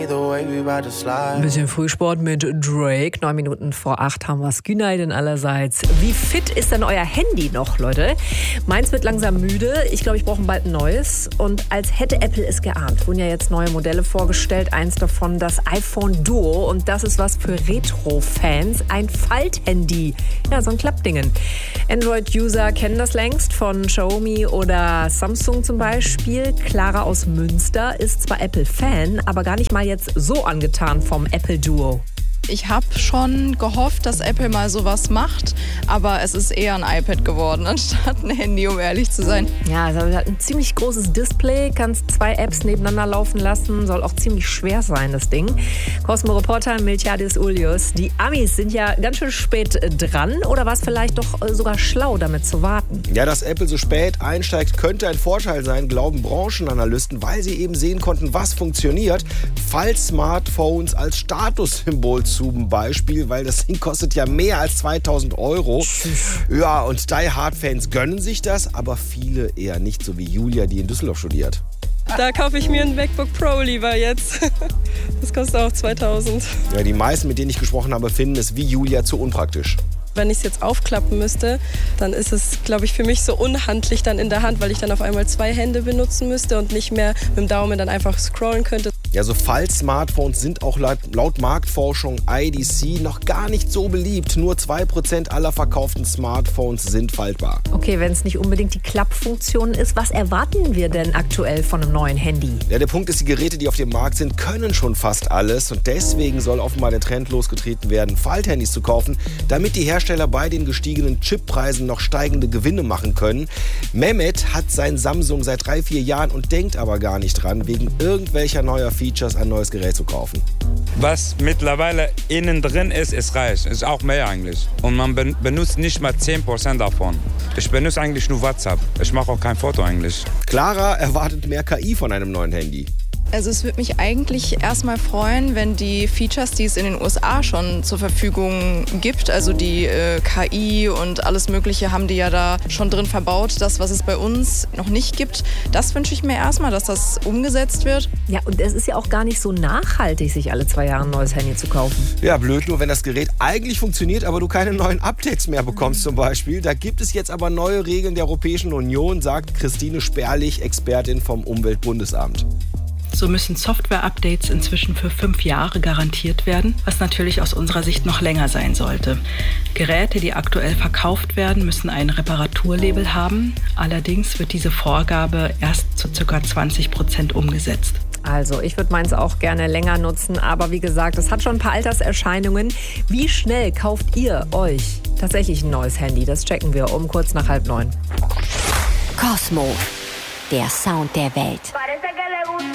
Ein bisschen Frühsport mit Drake. 9 Minuten vor 8 haben wir Skyneiden allerseits. Wie fit ist denn euer Handy noch, Leute? Meins wird langsam müde. Ich glaube, ich brauche bald ein neues. Und als hätte Apple es geahnt, wurden ja jetzt neue Modelle vorgestellt. Eins davon das iPhone Duo. Und das ist was für Retro-Fans. Ein Falthandy. Ja, so ein Klappdingen. Android-User kennen das längst von Xiaomi oder Samsung zum Beispiel. Clara aus Münster ist zwar Apple-Fan, aber gar nicht mal jetzt so angetan vom Apple Duo. Ich habe schon gehofft, dass Apple mal sowas macht, aber es ist eher ein iPad geworden, anstatt ein Handy, um ehrlich zu sein. Ja, es hat ein ziemlich großes Display, kannst 2 Apps nebeneinander laufen lassen, soll auch ziemlich schwer sein, das Ding. Cosmo-Reporter Miltiadis Ulius, die Amis sind ja ganz schön spät dran, oder war es vielleicht doch sogar schlau, damit zu warten? Ja, dass Apple so spät einsteigt, könnte ein Vorteil sein, glauben Branchenanalysten, weil sie eben sehen konnten, was funktioniert. Fall-Smartphones als Statussymbol zum Beispiel, weil das Ding kostet ja mehr als 2.000 €. Ja, und Die Hard-Fans gönnen sich das, aber viele eher nicht, so wie Julia, die in Düsseldorf studiert. Da kaufe ich mir ein MacBook Pro lieber jetzt. Das kostet auch 2.000. Ja, die meisten, mit denen ich gesprochen habe, finden es wie Julia zu unpraktisch. Wenn ich es jetzt aufklappen müsste, dann ist es, glaube ich, für mich so unhandlich dann in der Hand, weil ich dann auf einmal 2 Hände benutzen müsste und nicht mehr mit dem Daumen dann einfach scrollen könnte. Ja, so Fall-Smartphones sind auch laut Marktforschung IDC noch gar nicht so beliebt. Nur 2% aller verkauften Smartphones sind faltbar. Okay, wenn es nicht unbedingt die Klappfunktion ist, was erwarten wir denn aktuell von einem neuen Handy? Ja, der Punkt ist, die Geräte, die auf dem Markt sind, können schon fast alles. Und deswegen soll offenbar der Trend losgetreten werden, Falthandys zu kaufen, damit die Hersteller bei den gestiegenen Chippreisen noch steigende Gewinne machen können. Mehmet hat sein Samsung seit 3-4 Jahren und denkt aber gar nicht dran, wegen irgendwelcher neuer Features ein neues Gerät zu kaufen. Was mittlerweile innen drin ist, ist reich. Ist auch mehr eigentlich. Und man benutzt nicht mal 10% davon. Ich benutze eigentlich nur WhatsApp. Ich mache auch kein Foto eigentlich. Clara erwartet mehr KI von einem neuen Handy. Also es würde mich eigentlich erstmal freuen, wenn die Features, die es in den USA schon zur Verfügung gibt, also die KI und alles Mögliche haben die ja da schon drin verbaut, das, was es bei uns noch nicht gibt, das wünsche ich mir erstmal, dass das umgesetzt wird. Ja, und es ist ja auch gar nicht so nachhaltig, sich alle 2 Jahre ein neues Handy zu kaufen. Ja, blöd nur, wenn das Gerät eigentlich funktioniert, aber du keine neuen Updates mehr bekommst zum Beispiel. Da gibt es jetzt aber neue Regeln der Europäischen Union, sagt Christine Sperlich, Expertin vom Umweltbundesamt. So müssen Software-Updates inzwischen für 5 Jahre garantiert werden, was natürlich aus unserer Sicht noch länger sein sollte. Geräte, die aktuell verkauft werden, müssen ein Reparaturlabel haben. Allerdings wird diese Vorgabe erst zu ca. 20% umgesetzt. Also, ich würde meins auch gerne länger nutzen, aber wie gesagt, es hat schon ein paar Alterserscheinungen. Wie schnell kauft ihr euch tatsächlich ein neues Handy? Das checken wir um kurz nach 8:30. Cosmo, der Sound der Welt.